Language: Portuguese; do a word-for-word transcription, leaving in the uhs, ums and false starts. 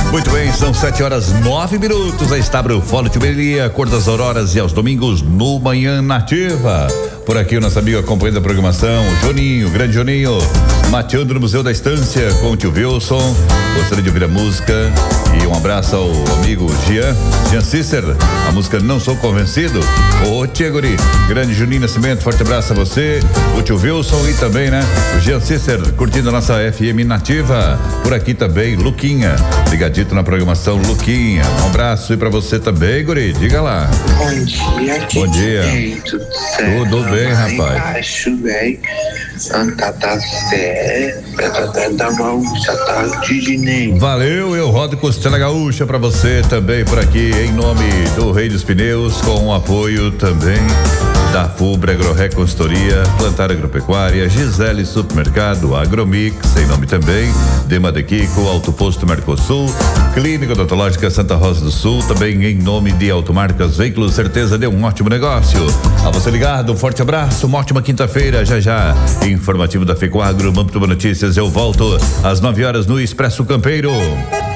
Muito bem, são sete horas nove minutos. A Estábrio Fole Tuberia, Cor das Auroras e aos domingos no Manhã Nativa. Por aqui o nosso amigo acompanhando a programação, o Joninho, grande Joninho, mateando no Museu da Estância com o tio Wilson. Gostaria de ouvir a música e um abraço ao amigo Jean, Jean Cícer, a música Não Sou Convencido. Ô tia Guri, grande Juninho Nascimento, forte abraço a você, o tio Wilson e também, né, o Jean Cícer, curtindo a nossa F M Nativa. Por aqui também, Luquinha, ligadito na programação, Luquinha, um abraço e pra você também, Guri, diga lá. Bom dia, Bom dia. Bem, tudo certo? Tudo bem, Lá rapaz. Embaixo, velho, Santa tá certo, tá da gaúcha, tá de nem. Valeu, eu rodo Costela Gaúcha pra você também por aqui, em nome do Rei dos Pneus, com o apoio também da Fubra Agroré Consultoria, Plantar Agropecuária, Gisele Supermercado, Agromix, em nome também Dema de Kiko, Auto Posto Mercosul, Clínica Odontológica Santa Rosa do Sul, também em nome de Automarcas Veículos, certeza de um ótimo negócio. A você ligado, um forte abraço, uma ótima quinta-feira, já já, informativo da Fecoagro, Mamtuba Notícias, eu volto às nove horas no Expresso Campeiro.